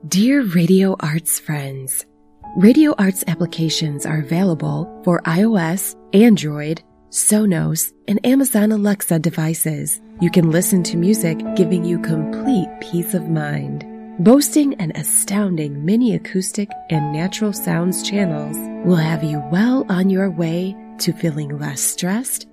Dear Radio Arts friends, Radio Arts applications are available for iOS, Android, Sonos, and Amazon Alexa devices. You can listen to music giving you complete peace of mind. Boasting an astounding mini acoustic and natural sounds channels will have you well on your way to feeling less stressed